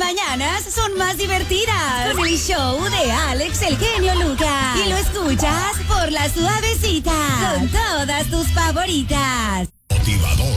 mañanas son más divertidas con el show de Alex el genio Lucas. Y lo escuchas por La Suavecita con todas tus favoritas. Motivador.